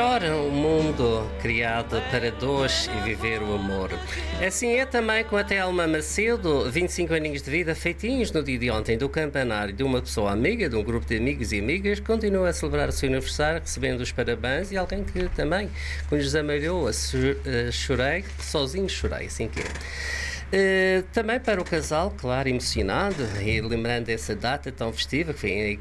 melhor, um mundo criado para dois e viver o amor. Assim é também com a Telma Macedo, 25 aninhos de vida feitinhos no dia de ontem, do campanário de uma pessoa amiga, de um grupo de amigos e amigas, continua a celebrar o seu aniversário, recebendo os parabéns, e alguém que também, quando lhes amalhou, chorei, sozinho chorei, assim que é. Também para o casal, claro, emocionado, e lembrando essa data tão festiva, que foi